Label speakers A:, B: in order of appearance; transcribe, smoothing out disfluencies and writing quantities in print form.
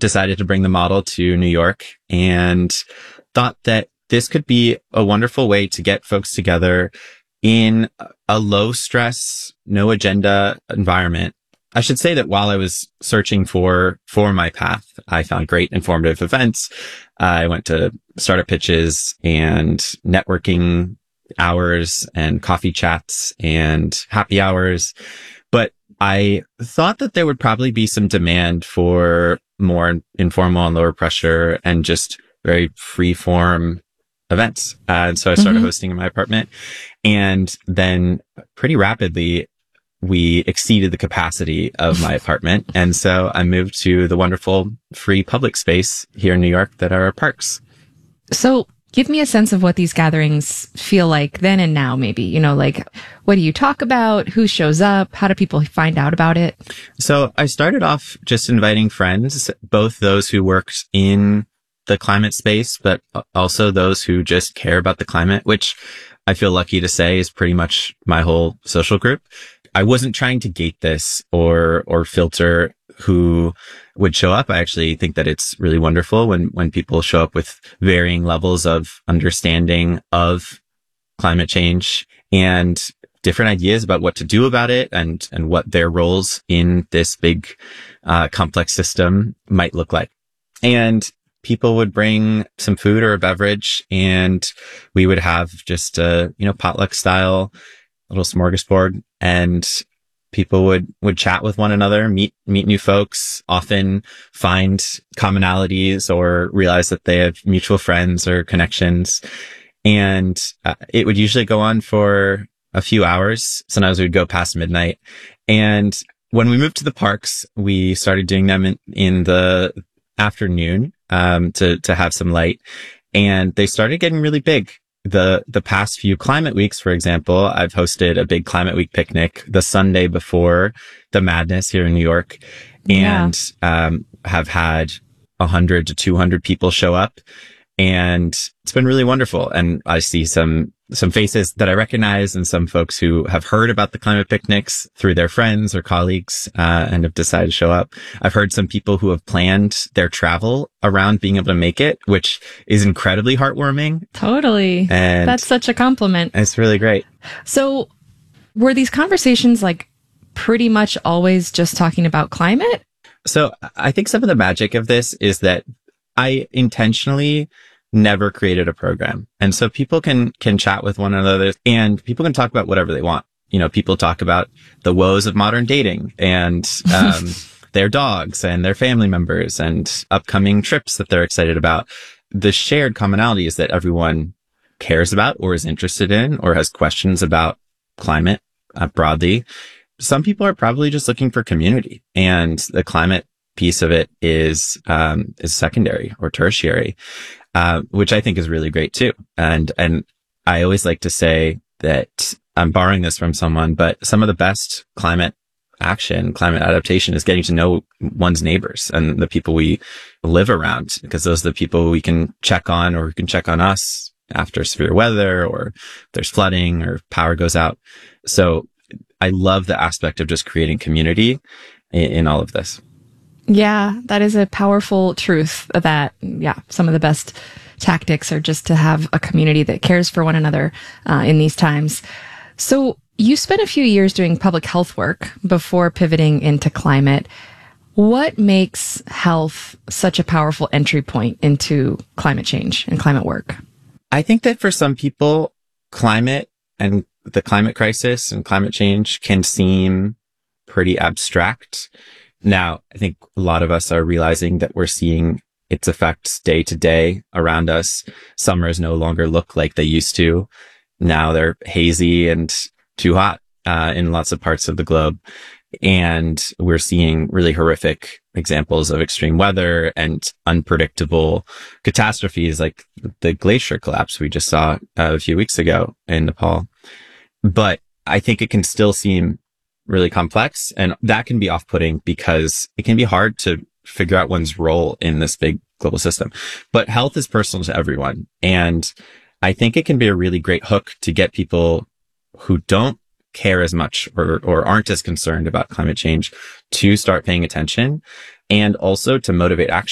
A: decided to bring the model to New York and thought that this could be a wonderful way to get folks together in a low stress, no agenda environment. I should say that while I was searching for my path, I found great informative events. I went to startup pitches and networking hours and coffee chats and happy hours. But I thought that there would probably be some demand for more informal and lower pressure and just very free form events. And so I started hosting in my apartment, and then pretty rapidly we exceeded the capacity of my apartment. And so I moved to the wonderful free public space here in New York that are our parks.
B: So give me a sense of what these gatherings feel like then and now, maybe, you know, like, what do you talk about? Who shows up? How do people find out about it?
A: So I started off just inviting friends, both those who worked in the climate space, but also those who just care about the climate, which I feel lucky to say is pretty much my whole social group. I wasn't trying to gate this or filter who would show up. I actually think that it's really wonderful when people show up with varying levels of understanding of climate change and different ideas about what to do about it and what their roles in this big, complex system might look like. And people would bring some food or a beverage, and we would have just a, potluck style little smorgasbord, and people would chat with one another, meet new folks, often find commonalities or realize that they have mutual friends or connections. And it would usually go on for a few hours. Sometimes we would go past midnight. And when we moved to the parks, we started doing them in the afternoon, to have some light, and they started getting really big. The past few climate weeks, for example, I've hosted a big climate week picnic the Sunday before the madness here in New York, and have had 100 to 200 people show up, and it's been really wonderful. And I see some faces that I recognize and some folks who have heard about the climate picnics through their friends or colleagues, and have decided to show up. I've heard some people who have planned their travel around being able to make it, which is incredibly heartwarming.
B: Totally. And that's such a compliment.
A: It's really great.
B: So were these conversations like pretty much always just talking about climate?
A: So I think some of the magic of this is that I intentionally never created a program. And so people can chat with one another, and people can talk about whatever they want. People talk about the woes of modern dating and, their dogs and their family members and upcoming trips that they're excited about. The shared commonality is that everyone cares about or is interested in or has questions about climate, broadly. Some people are probably just looking for community, and the climate piece of it is secondary or tertiary, which I think is really great too. And I always like to say that I'm borrowing this from someone, but some of the best climate action, climate adaptation is getting to know one's neighbors and the people we live around, because those are the people we can check on or who can check on us after severe weather or there's flooding or power goes out. So I love the aspect of just creating community in all of this.
B: Yeah, that is a powerful truth that, some of the best tactics are just to have a community that cares for one another in these times. So you spent a few years doing public health work before pivoting into climate. What makes health such a powerful entry point into climate change and climate work?
A: I think that for some people, climate and the climate crisis and climate change can seem pretty abstract. Now, I think a lot of us are realizing that we're seeing its effects day to day around us. Summers no longer look like they used to. Now they're hazy and too hot in lots of parts of the globe. And we're seeing really horrific examples of extreme weather and unpredictable catastrophes like the glacier collapse we just saw a few weeks ago in Nepal. But I think it can still seem really complex, and that can be off-putting because it can be hard to figure out one's role in this big global system. But health is personal to everyone. And I think it can be a really great hook to get people who don't care as much or aren't as concerned about climate change to start paying attention, and also to motivate action.